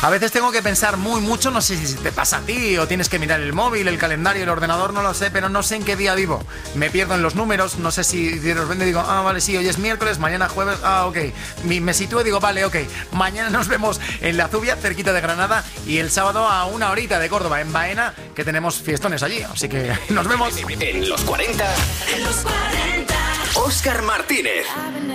A veces tengo que pensar muy mucho, no sé si te pasa a ti o tienes que mirar el móvil, el calendario, el ordenador, no lo sé, pero no sé en qué día vivo. Me pierdo en los números, no sé si de repente digo, vale, sí, hoy es miércoles, mañana jueves, ok. Me sitúo y digo, vale, ok. Mañana nos vemos en La Zubia, cerquita de Granada, y el sábado a una horita de Córdoba, en Baena, que tenemos fiestones allí. Así que nos vemos. En los 40. Óscar Martínez.